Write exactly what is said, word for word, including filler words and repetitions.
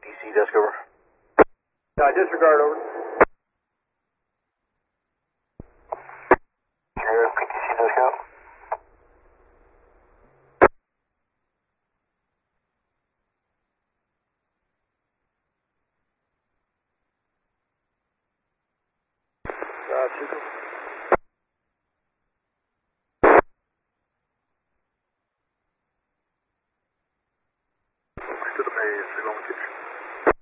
D C desk over. Uh, disregard over. Zero, P T C desk out. Uh, super. To the maze, we're going to